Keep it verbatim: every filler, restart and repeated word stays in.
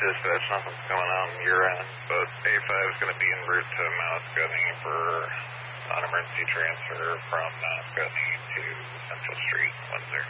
Dispatch, nothing's going on on your end, but A five is going to be en route to Mount Scutney for an emergency transfer from Mount Scutney to Central Street, Windsor.